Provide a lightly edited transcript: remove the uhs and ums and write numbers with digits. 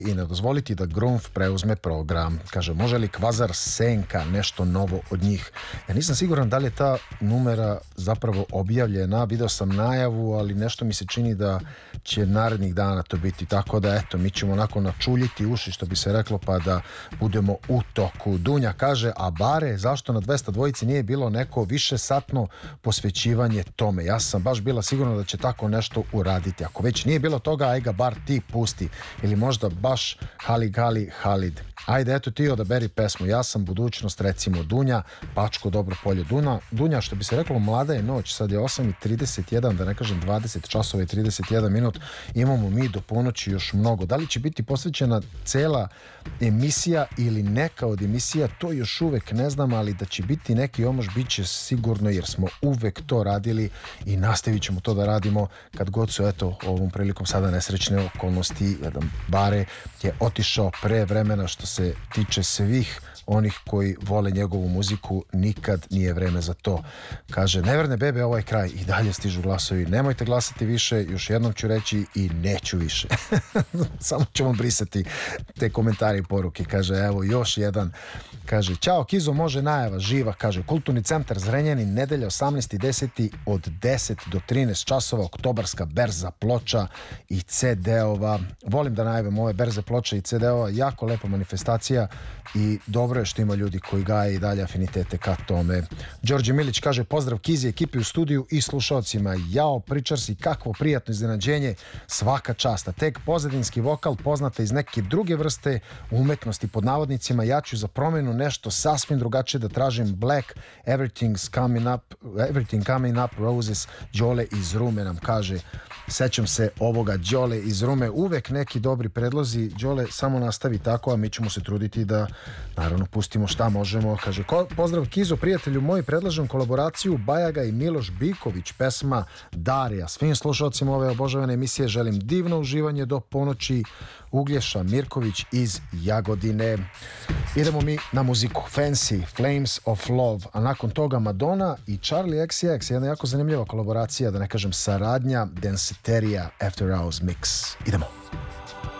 i ne dozvoliti da Grunf preuzme program. Kaže, može li Kvazar Senka nešto novo od njih? Ja nisam siguran da li je ta numera zapravo objavljena, video sam najavu, ali nešto mi se čini da će narednih dana to biti, tako da eto, mi ćemo onako načuljiti uši, što bi se reklo, pa da budemo u toku. Dunja kaže, a bare, zašto na 200 dvojici nije bilo neko višesatno posvećivanje tome? Ja sam baš bila sigurna da će tako nešto uraditi. Ako već nije bilo toga, aj ga bar ti pusti. Ili možda baš Halid. Ajde, eto ti odaberi pesmu. Ja sam budućnost, recimo Dunja, Pačko, Dobro polje. Dunja, što bi se reklo, mlada je noć. Sad je 8:31, da ne kažem 20 časova i 31 minut. Imamo mi do ponoći još mnogo. Da li će biti posvećena cela emisija ili neka od emisija, to još uvek ne znam, ali da će biti neki omož, bit će sigurno, jer smo uvek to radili i nastavit ćemo to da radimo kad god su, eto, ovom prilikom sada nesrećne okolnosti. Jedan Bare je otišao pre vremena, što se tiče svih onih koji vole njegovu muziku, nikad nije vreme za to. Kaže, neverne bebe, ovaj kraj, i dalje stižu glasovi, nemojte glasati više, još jednom ću reći i neću više. Samo ću vam brisati te komentari i poruke. Kaže, evo još jedan. Kaže, ćao Kizo, može najava živa. Kaže, Kulturni centar Zrenjanin, nedelja 18.10. od 10 do 13 časova, oktobarska berza ploča i CD-ova. Volim da najavim ove berze ploča i CD-ova, jako lepa manifestacija i dobro je što ima ljudi koji gaje i dalje afinitete ka tome. Đorđe Milić kaže, pozdrav Kizi, ekipi u studiju i slušalcima. Jao, pričar si, kakvo prijatno iznenađenje, svaka čast. A tek pozadinski vokal poznate iz neke druge vrste umetnosti, pod navodnicima. Ja ću za promjenu nešto sasvim drugačije da tražim. Black, Everything Coming Up Roses, Đole iz Rume nam kaže. Sećam se ovoga Đole iz Rume, uvek neki dobri predlozi. Đole, samo nastavi tako, a mi ćemo se truditi da naravno pustimo šta možemo. Kaže, pozdrav Kizo, prijatelju moj, predlažem kolaboraciju Bajaga i Miloš Biković, pesma Darija. Svim slušalcima ove obožavane emisije želim divno uživanje do ponoći. Uglješa Mirković iz Jagodine. Idemo mi na muziku. Fancy, Flames of Love, a nakon toga Madonna i Charlie XCX, jedna jako zanimljiva kolaboracija, da ne kažem saradnja, Danceteria After Hours Mix. Idemo.